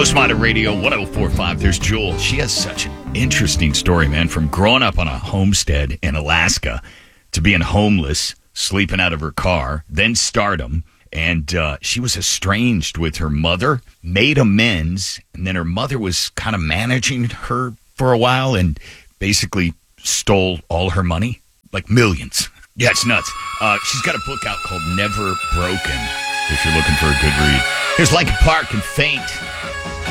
Postmodern Radio 1045. There's Jewel. She has such an interesting story, man. From growing up on a homestead in Alaska to being homeless, sleeping out of her car, then stardom. And she was estranged with her mother, made amends, and then her mother was kind of managing her for a while and basically stole all her money, like millions. Yeah, it's nuts. She's got a book out called Never Broken, if you're looking for a good read. Here's Linkin Park and Faint.